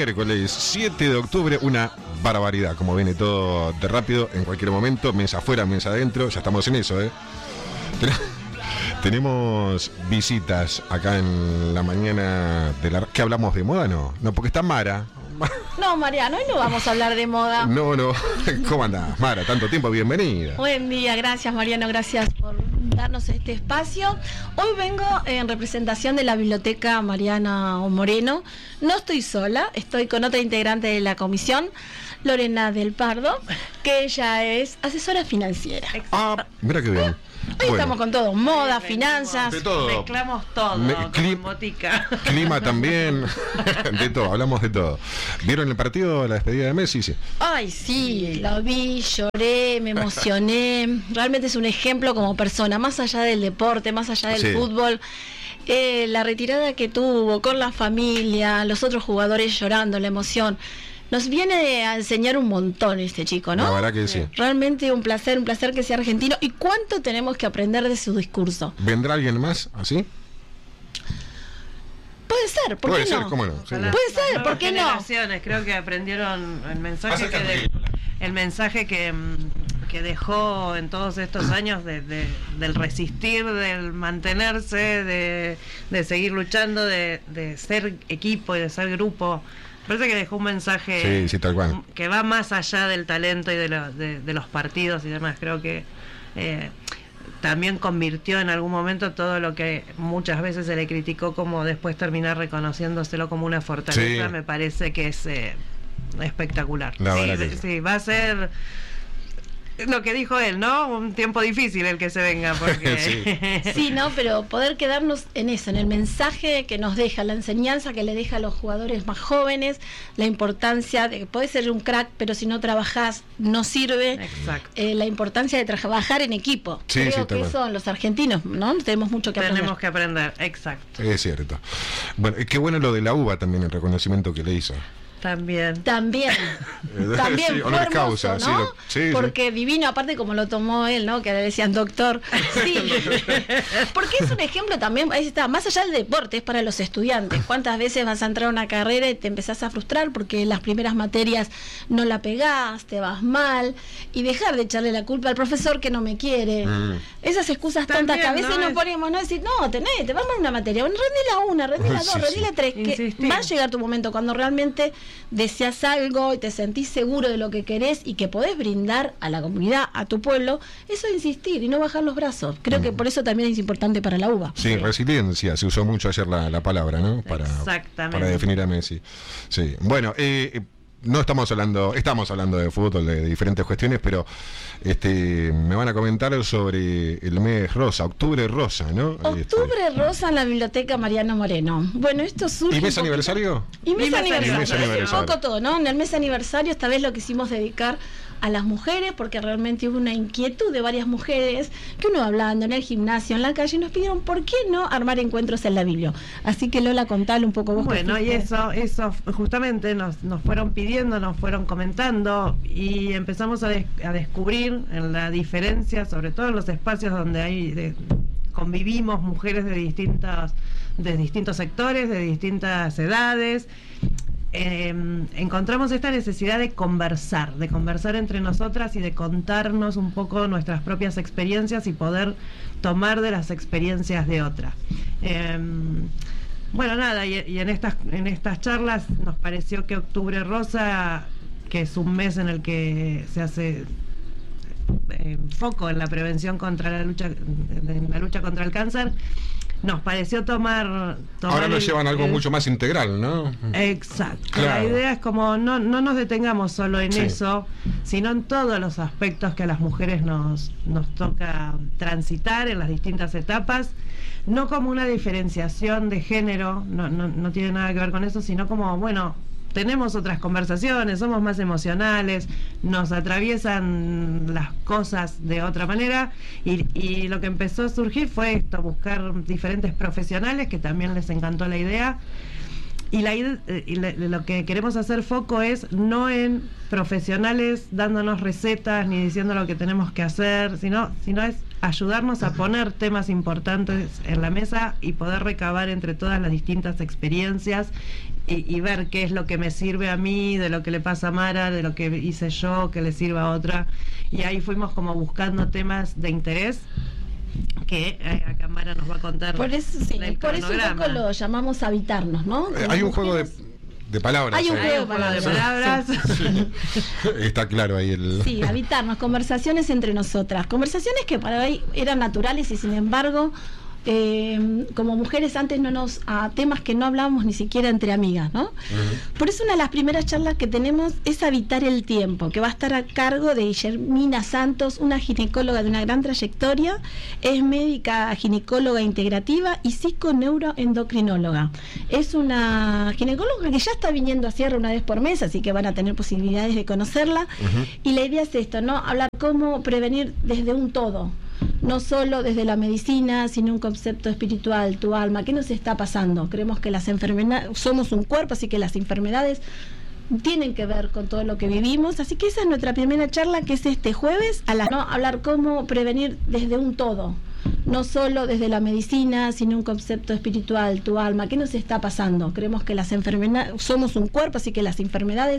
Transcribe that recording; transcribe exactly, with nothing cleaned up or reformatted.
miércoles siete de octubre, una barbaridad, como viene todo de rápido, en cualquier momento, mesa afuera, mesa adentro, ya estamos en eso, ¿eh? Tenemos visitas acá en la mañana de la... ¿Qué hablamos de moda? No, no, porque está Mara. No, Mariano, hoy no vamos a hablar de moda. No, no, ¿cómo andás, Mara? Tanto tiempo, bienvenida. Buen día, gracias Mariano, gracias por darnos este espacio. Hoy vengo en representación de la Biblioteca Mariana Moreno. No estoy sola, estoy con otra integrante de la comisión, Lorena del Pardo, que ella es asesora financiera. Ah, mira qué bien. Hoy Bueno. estamos con todo, moda, finanzas. De todo. Mezclamos todo, Me- como cli- en botica. Clima también, de todo, hablamos de todo. ¿Vieron el partido, la despedida de Messi? Sí. Ay, sí, lo vi, lloré, me emocioné. Realmente es un ejemplo como persona, más allá del deporte, más allá del Sí. fútbol. Eh, la retirada que tuvo con la familia, los otros jugadores llorando, la emoción. Nos viene a enseñar un montón este chico, ¿no? La verdad que sí. Realmente un placer, un placer que sea argentino. ¿Y cuánto tenemos que aprender de su discurso? ¿Vendrá alguien más así? Puede ser, ¿por Puede qué ser, no? cómo no. Sí, Ojalá. sí. Puede ser, Las ¿por qué no? nuevas generaciones creo que aprendieron el mensaje que de- el mensaje que, mm, que dejó en todos estos años de, de- del resistir, del mantenerse, de, de seguir luchando, de, de ser equipo y de ser grupo. Parece que dejó un mensaje Sí, sí, tal cual. que va más allá del talento y de, lo- de, de los partidos y demás. Creo que eh, también convirtió en algún momento todo lo que muchas veces se le criticó, como después terminar reconociéndoselo como una fortaleza. Sí. Me parece que es eh, espectacular. La Sí, verdad que de- sí. sí, va a ser lo que dijo él, ¿no? Un tiempo difícil el que se venga, porque Sí, no, pero poder quedarnos en eso, en el mensaje que nos deja, la enseñanza que le deja a los jugadores más jóvenes, la importancia de que podés ser un crack, pero si no trabajás no sirve. Exacto. Eh, la importancia de trabajar en equipo. Sí, Creo sí, que tal cual. eso los argentinos, ¿no? Tenemos mucho que aprender. Tenemos que aprender, exacto. Es cierto. Bueno, qué bueno lo de la uva también, el reconocimiento que le hizo. También. También, Eh, también sí, fue honor hermoso, causa, ¿no? sí, lo- sí, sí. Porque divino, aparte como lo tomó él, ¿no? Que le decían doctor. Sí, porque es un ejemplo también, ahí está, más allá del deporte, es para los estudiantes. ¿Cuántas veces vas a entrar a una carrera y te empezás a frustrar porque las primeras materias no la pegás, te vas mal, y dejar de echarle la culpa al profesor que no me quiere? Mm. Esas excusas tontas También, que a veces ¿no? nos Es- ponemos, ¿no? Decir, no, tenés, te va a dar una materia, bueno, rendí la una, rendí la Sí, dos, sí. rendí la tres, que Insistir. va a llegar tu momento cuando realmente deseas algo y te sentís seguro de lo que querés y que podés brindar a la comunidad, a tu pueblo, eso es insistir y no bajar los brazos. Creo que por eso también es importante para la uva. Sí, resiliencia, se usó mucho ayer la, la palabra, ¿no? Para, Exactamente. para definir a Messi. Sí. Bueno, eh, eh, no estamos hablando, estamos hablando de fútbol, de diferentes cuestiones, pero este me van a comentar sobre el mes rosa, octubre rosa, ¿no? Octubre rosa en la Biblioteca Mariano Moreno. Bueno, esto surge... ¿Y mes un poquito- aniversario? Y mes Y mes aniversario. aniversario. Y mes Un aniversario. poco todo, ¿no? En el mes aniversario esta vez lo quisimos dedicar a las mujeres, porque realmente hubo una inquietud de varias mujeres que uno hablando en el gimnasio, en la calle, y nos pidieron por qué no armar encuentros en la Biblia. Así que Lola, contale un poco vos. qué Bueno, y fuiste. eso, eso justamente nos, nos fueron pidiendo, nos fueron comentando y empezamos a, des- a descubrir en la diferencia, sobre todo en los espacios donde hay de- convivimos mujeres de distintas, de distintos sectores, de distintas edades. Eh, encontramos esta necesidad de conversar, de conversar entre nosotras y de contarnos un poco nuestras propias experiencias y poder tomar de las experiencias de otras. Eh, bueno, nada, y, y en estas en estas charlas nos pareció que Octubre Rosa, que es un mes en el que se hace eh, foco en la prevención contra la lucha en la lucha contra el cáncer, nos pareció tomar, tomar Ahora lo el- llevan a algo el- mucho más integral, ¿no? Exacto. Claro. La idea es como no, no nos detengamos solo en Sí. eso, sino en todos los aspectos que a las mujeres nos, nos toca transitar en las distintas etapas, no como una diferenciación de género, no, no, no tiene nada que ver con eso, sino como, bueno, tenemos otras conversaciones, somos más emocionales, nos atraviesan las cosas de otra manera y, y lo que empezó a surgir fue esto, buscar diferentes profesionales que también les encantó la idea Y, la, y la, lo que queremos hacer foco es no en profesionales dándonos recetas ni diciendo lo que tenemos que hacer, sino, sino es ayudarnos a poner temas importantes en la mesa y poder recabar entre todas las distintas experiencias y, y ver qué es lo que me sirve a mí, de lo que le pasa a Mara, de lo que hice yo, que le sirva a otra. Y ahí fuimos como buscando temas de interés que eh, acá Mara nos va a contar. Por eso, sí, por eso un poco lo llamamos habitarnos, ¿no? Eh, hay un juego de, de palabras. Hay un ahí. juego de palabras. De palabras. Sí. Está claro ahí el... Sí, habitarnos, conversaciones entre nosotras. Conversaciones que para hoy eran naturales y sin embargo... Eh, como mujeres antes no nos a temas que no hablábamos ni siquiera entre amigas, ¿no? Uh-huh. Por eso una de las primeras charlas que tenemos es Habitar el Tiempo, que va a estar a cargo de Guillermina Santos, una ginecóloga de una gran trayectoria, es médica ginecóloga integrativa y psiconeuroendocrinóloga. Es una ginecóloga que ya está viniendo a Sierra una vez por mes, así que van a tener posibilidades de conocerla. Uh-huh. Y la idea es esto, ¿no? Hablar cómo prevenir desde un todo. No solo desde la medicina, sino un concepto espiritual, tu alma. ¿Qué nos está pasando? Creemos que las enfermedades, somos un cuerpo, así que las enfermedades tienen que ver con todo lo que vivimos. Así que esa es nuestra primera charla, que es este jueves, a la, ¿no? Hablar cómo prevenir desde un todo. No solo desde la medicina, sino un concepto espiritual, tu alma. ¿Qué nos está pasando? Creemos que las enfermedades, somos un cuerpo, así que las enfermedades